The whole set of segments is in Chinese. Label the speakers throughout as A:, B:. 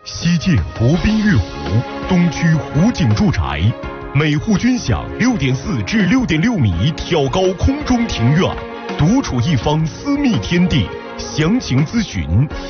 A: 西建国宾悦湖东区湖景住宅，每户均享6.4至6.6米挑高空中庭院，独处一方私密天地。详情咨询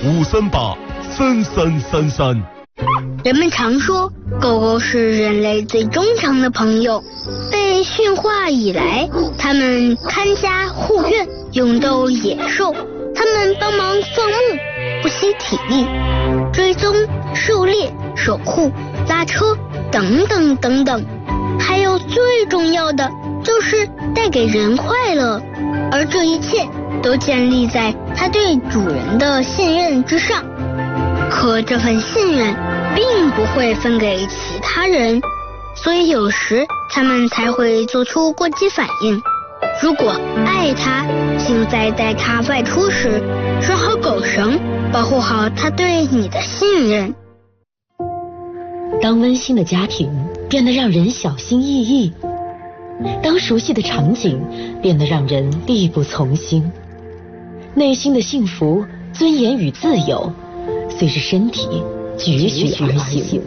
A: 5383333。
B: 人们常说，狗狗是人类最忠诚的朋友。被驯化以来，它们看家护院，勇斗野兽。它们帮忙放牧，不惜体力，追踪、狩猎、守护、拉车等等等等。还有最重要的，就是带给人快乐。而这一切都建立在它对主人的信任之上。可这份信任并不会分给其他人，所以有时他们才会做出过激反应。如果爱它，请在带它外出时拴好狗绳，保护好它对你的信任。
C: 当温馨的家庭变得让人小心翼翼，当熟悉的场景变得让人力不从心，内心的幸福、尊严与自由随着身体踽踽而行。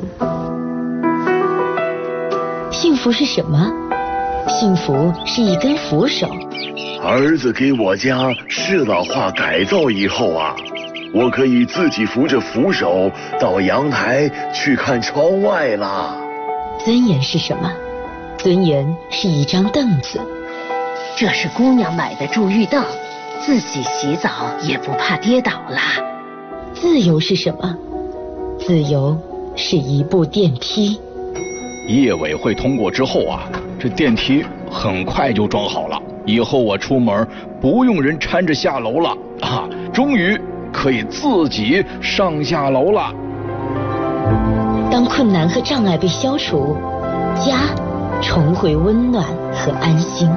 C: 幸福是什么？幸福是一根扶手。
D: 儿子给我家适老化改造以后啊，我可以自己扶着扶手到阳台去看窗外啦。
C: 尊严是什么？尊严是一张凳子。
E: 这是姑娘买的助浴凳，自己洗澡也不怕跌倒啦。
C: 自由是什么？自由是一部电梯。
F: 业委会通过之后啊，这电梯很快就装好了，以后我出门不用人搀着下楼了啊，终于可以自己上下楼了。
C: 当困难和障碍被消除，家重回温暖和安心。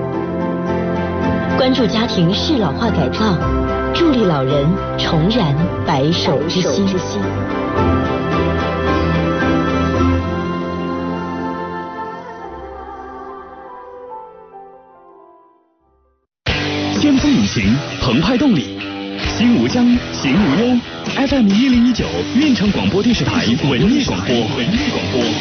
C: 关注家庭适老化改造，助力老人重燃白首之心。
A: 先锋引擎，澎湃动力，心无疆，行无忧。FM1019，运城广播电视台文艺广播。